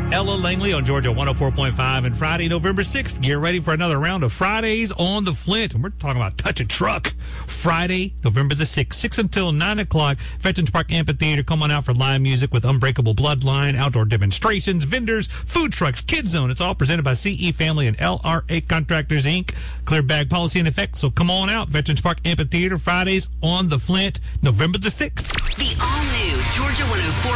Ella Langley on Georgia 104.5. And Friday, November 6th, get ready for another round of Fridays on the Flint. And we're talking about Touch a Truck. Friday, November the 6th, 6 until 9 o'clock. Veterans Park Amphitheater. Come on out for live music with Unbreakable Bloodline, outdoor demonstrations, vendors, food trucks, Kids Zone. It's all presented by CE Family and LRA Contractors, Inc. Clear bag policy in effect. So come on out. Veterans Park Amphitheater, Fridays on the Flint, November the 6th. The all-new Georgia 104.